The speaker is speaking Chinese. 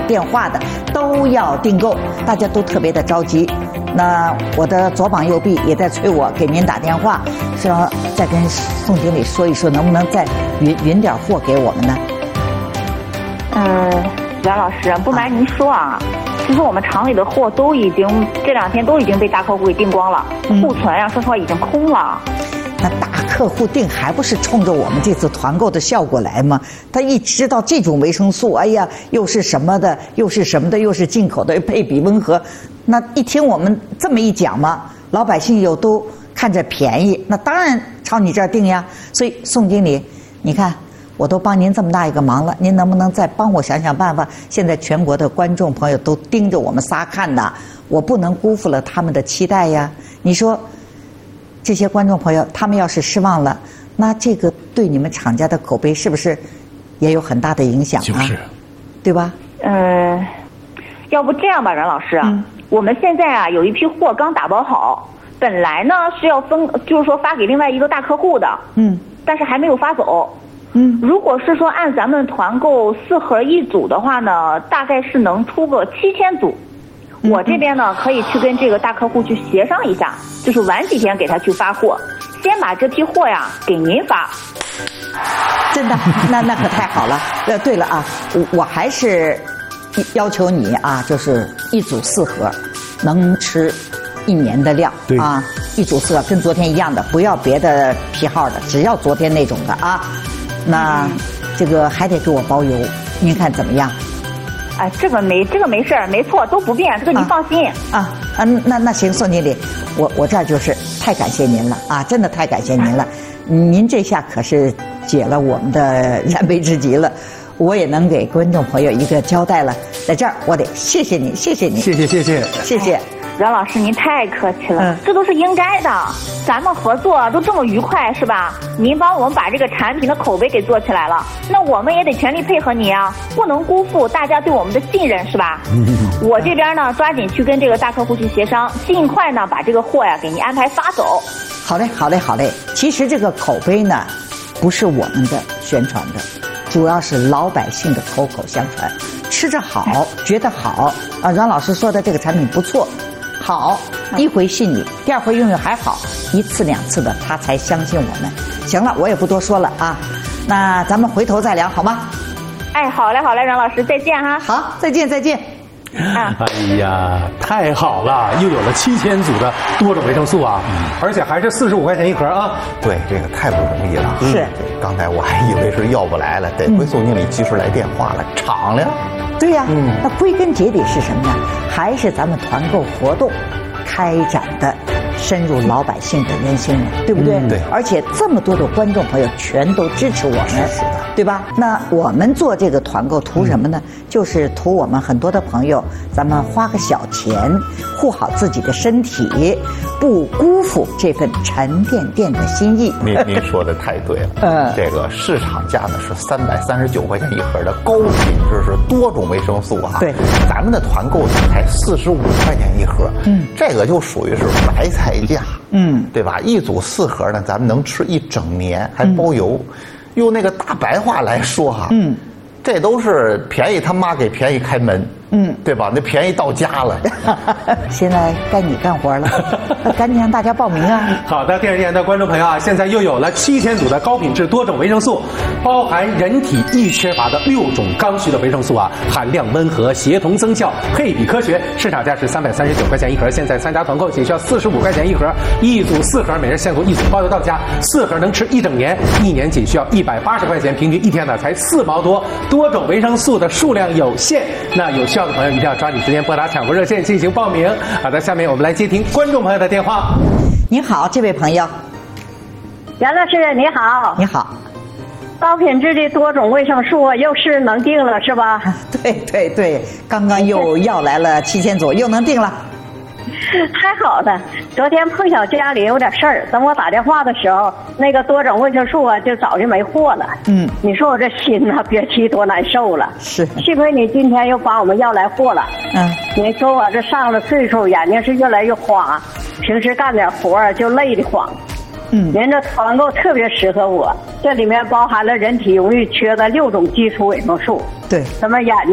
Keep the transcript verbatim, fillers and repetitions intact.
电话的都要订购，大家都特别的着急。那我的左膀右臂也在催我给您打电话，说再跟宋经理说一说，能不能再匀匀点货给我们呢？ 嗯，袁老师，不瞒您说啊，其实我们厂里的货都已经这两天都已经被大客户给订光了，库存呀、啊，说实话已经空了。 那大客户订还不是冲着我们这次团购的效果来吗？他一知道这种维生素，哎呀，又是什么的，又是什么的，又是进口的，配比温和，那一听我们这么一讲嘛，老百姓又都看着便宜，那当然朝你这儿订呀。所以宋经理，你看我都帮您这么大一个忙了，您能不能再帮我想想办法？现在全国的观众朋友都盯着我们仨看的，我不能辜负了他们的期待呀。你说这些观众朋友他们要是失望了，那这个对你们厂家的口碑是不是也有很大的影响啊？就是，对吧？ 呃，要不这样吧，阮老师，嗯、我们现在啊有一批货刚打包好，本来呢是要分，就是说发给另外一个大客户的，嗯，但是还没有发走。嗯，如果是说按咱们团购四盒一组的话呢，大概是能出个七千组。嗯、我这边呢可以去跟这个大客户去协商一下，就是晚几天给他去发货，先把这批货呀给您发。 真的，那那可太好了。呃，对了啊，我我还是要求你啊，就是一组四盒，能吃一年的量啊，一组四盒跟昨天一样的，不要别的批号的，只要昨天那种的啊。那这个还得给我包邮，您看怎么样？ 啊，这个没这个没事儿，没错，都不变，这个您放心。 啊啊，那那行，宋经理，我我这儿就是太感谢您了啊，真的太感谢您了，您这下可是解了我们的燃眉之急了，我也能给观众朋友一个交代了。在这儿，我得谢谢你，谢谢你， 谢谢谢谢谢谢。 阮老师，您太客气了，嗯、这都是应该的。咱们合作都这么愉快，是吧？您帮我们把这个产品的口碑给做起来了，那我们也得全力配合你啊，不能辜负大家对我们的信任，是吧？嗯、我这边呢，抓紧去跟这个大客户去协商，尽快呢把这个货呀给您安排发走。 好嘞，好嘞，好嘞。其实这个口碑呢，不是我们的宣传的，主要是老百姓的口口相传，吃着好，觉得好啊。阮老师说的这个产品不错。好，一回信你，第二回用用还好，一次两次的他才相信我们。行了，我也不多说了啊，那咱们回头再聊好吗？ 哎，好嘞，好嘞，阮老师，再见哈。 好，再见，再见。 啊、哎呀，太好了，又有了七千组的多种维生素啊，嗯、而且还是四十五块钱一盒啊。 对，这个太不容易了。 是， 刚才我还以为是要不来了，得亏宋经理及时来电话了，敞亮。 对呀、啊，嗯，那归根结底是什么呢？还是咱们团购活动开展的深入老百姓的人心了，对不对？ 嗯、对。 而且这么多的观众朋友全都支持我们， 是的， 对吧？那我们做这个团购图什么呢？嗯、就是图我们很多的朋友，咱们花个小钱，护好自己的身体，不辜负这份沉甸甸的心意。 您您说的太对了。嗯，这个市场价呢是三百三十九块钱一盒的高品质是多种维生素啊。 对， 咱们的团购才四十五块钱一盒。嗯，这个就属于是白菜价。嗯，对吧？一组四盒呢，咱们能吃一整年，还包邮。嗯、用那个大白话来说哈，嗯，这都是便宜他妈给便宜开门。嗯，对吧？那便宜到家了。 现在该你干活了，赶紧让大家报名啊！ 好的，电视机前的观众朋友啊，现在又有了七千组的高品质多种维生素，包含人体易缺乏的六种刚需的维生素啊，含量温和，协同增效，配比科学。市场价是三百三十九块钱一盒，现在参加团购仅需要四十五块钱一盒，一组四盒，每人限购一组，包邮到家，四盒能吃一整年，一年仅需要一百八十块钱，平均一天呢才四毛多。多种维生素的数量有限，那有需要的朋友一定要抓紧时间拨打抢购热线进行报名。好的，下面我们来接听观众朋友的电话。 您好，这位朋友。 袁老师你好。 你好。 高品质的多种维生素又是能定了是吧？ 对对对，刚刚又要来了七千组，又能定了。 太好了！昨天碰巧家里有点事儿，等我打电话的时候，那个多种维生素啊就早就没货了。嗯，你说我这心呐、啊，别提多难受了。 是， 幸亏你今天又帮我们要来货了。嗯，你说我这上了岁数，眼睛是越来越花，平时干点活就累得慌。嗯，您这团购特别适合我，这里面包含了人体容易缺的六种基础维生素。 对， 什么眼睛。